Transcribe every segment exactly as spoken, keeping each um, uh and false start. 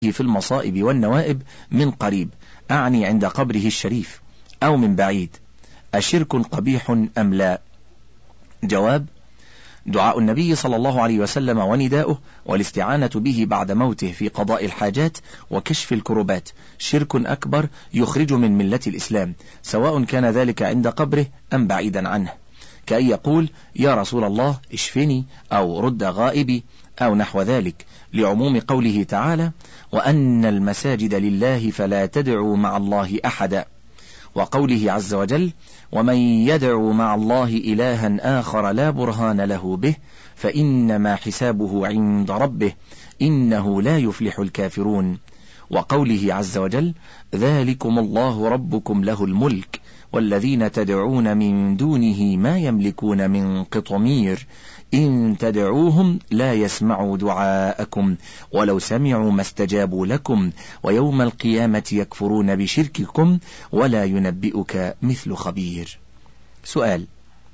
في المصائب والنوائب من قريب، أعني عند قبره الشريف، أو من بعيد، أشرك قبيح أم لا؟ جواب: دعاء النبي صلى الله عليه وسلم ونداؤه والاستعانة به بعد موته في قضاء الحاجات وكشف الكربات شرك أكبر يخرج من ملة الإسلام، سواء كان ذلك عند قبره أم بعيدا عنه، كأن يقول: يا رسول الله اشفني، أو رد غائبي، أو نحو ذلك، لعموم قوله تعالى: وأن المساجد لله فلا تدعوا مع الله أحدا، وقوله عز وجل: ومن يدعو مع الله إلها آخر لا برهان له به فإنما حسابه عند ربه إنه لا يفلح الكافرون، وقوله عز وجل: ذلكم الله ربكم له الملك والذين تدعون من دونه ما يملكون من قطمير إن تدعوهم لا يسمعوا دعاءكم ولو سمعوا ما استجابوا لكم ويوم القيامة يكفرون بشرككم ولا ينبئك مثل خبير. سؤال: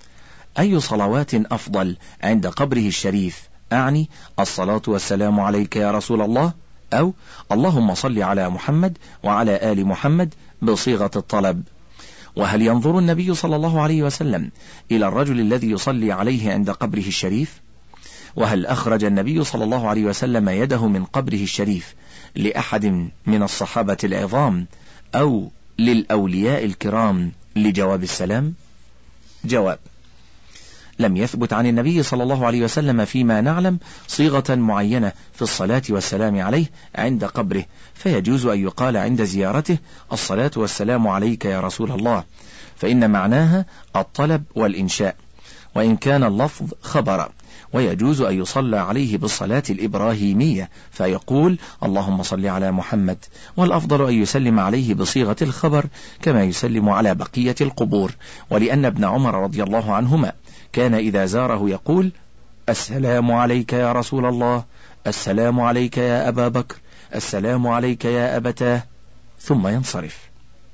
أي صلوات أفضل عند قبره الشريف؟ أعني الصلاة والسلام عليك يا رسول الله، أو اللهم صل على محمد وعلى آل محمد بصيغة الطلب؟ وهل ينظر النبي صلى الله عليه وسلم إلى الرجل الذي يصلي عليه عند قبره الشريف؟ وهل أخرج النبي صلى الله عليه وسلم يده من قبره الشريف لأحد من الصحابة العظام أو للأولياء الكرام لجواب السلام؟ جواب: لم يثبت عن النبي صلى الله عليه وسلم فيما نعلم صيغة معينة في الصلاة والسلام عليه عند قبره، فيجوز أن يقال عند زيارته: الصلاة والسلام عليك يا رسول الله، فإن معناها الطلب والإنشاء، وإن كان اللفظ خبرا. ويجوز أن يصلى عليه بالصلاة الإبراهيمية فيقول: اللهم صل على محمد، والأفضل أن يسلم عليه بصيغة الخبر كما يسلم على بقية القبور، ولأن ابن عمر رضي الله عنهما كان إذا زاره يقول: السلام عليك يا رسول الله، السلام عليك يا أبا بكر، السلام عليك يا أبتاه، ثم ينصرف.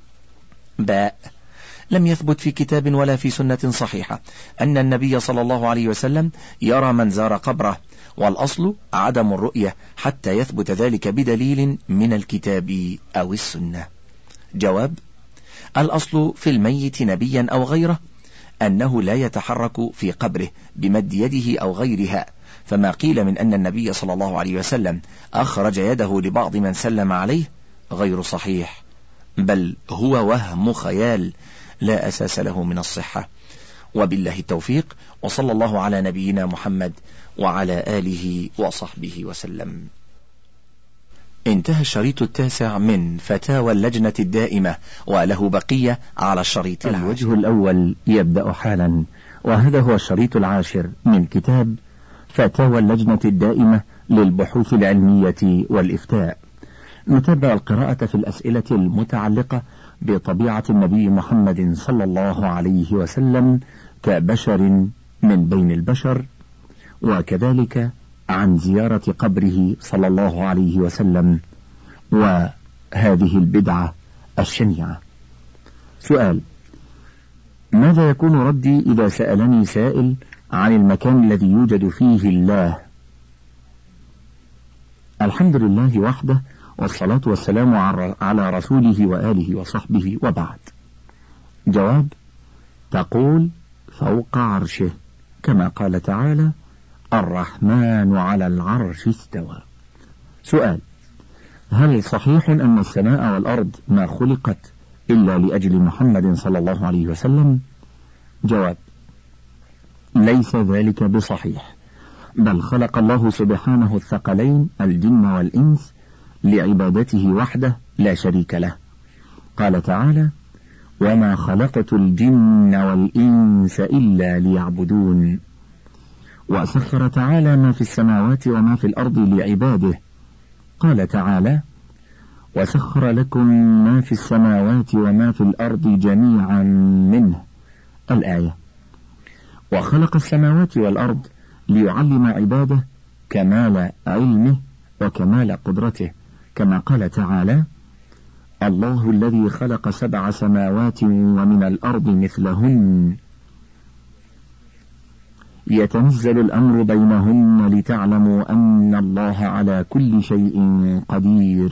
باء: لم يثبت في كتاب ولا في سنة صحيحة أن النبي صلى الله عليه وسلم يرى من زار قبره، والأصل عدم الرؤية حتى يثبت ذلك بدليل من الكتاب أو السنة. جواب: الأصل في الميت نبيا أو غيره أنه لا يتحرك في قبره بمد يده أو غيرها، فما قيل من أن النبي صلى الله عليه وسلم أخرج يده لبعض من سلم عليه غير صحيح، بل هو وهم خيال لا أساس له من الصحة. وبالله التوفيق، وصلى الله على نبينا محمد وعلى آله وصحبه وسلم. انتهى الشريط التاسع من فتاوى اللجنة الدائمة، وله بقية على الشريط العاشر. الوجه الأول يبدأ حالا، وهذا هو الشريط العاشر من كتاب فتاوى اللجنة الدائمة للبحوث العلمية والإفتاء. نتابع القراءة في الأسئلة المتعلقة بطبيعة النبي محمد صلى الله عليه وسلم كبشر من بين البشر، وكذلك عن زيارة قبره صلى الله عليه وسلم وهذه البدعة الشنيعة. سؤال: ماذا يكون ردي إذا سألني سائل عن المكان الذي يوجد فيه الله؟ الحمد لله وحده، والصلاة والسلام على رسوله وآله وصحبه، وبعد. جواب: تقول فوق عرشه، كما قال تعالى: الرحمن على العرش استوى. سؤال: هل صحيح أن السماء والأرض ما خلقت إلا لأجل محمد صلى الله عليه وسلم؟ جواب: ليس ذلك بصحيح، بل خلق الله سبحانه الثقلين الجن والإنس لعبادته وحده لا شريك له. قال تعالى: وما خلقت الجن والإنس إلا ليعبدون. وسخر تعالى ما في السماوات وما في الأرض لعباده. قال تعالى: وسخر لكم ما في السماوات وما في الأرض جميعا منه، الآية. وخلق السماوات والأرض ليعلم عباده كمال علمه وكمال قدرته، كما قال تعالى: الله الذي خلق سبع سماوات ومن الأرض مثلهن يتنزل الأمر بينهن لتعلموا أن الله على كل شيء قدير.